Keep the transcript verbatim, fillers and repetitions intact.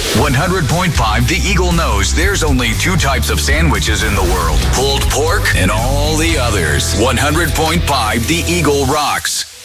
one hundred point five The Eagle knows there's only two types of sandwiches in the world: pulled pork and all the others. one hundred point five The Eagle rocks.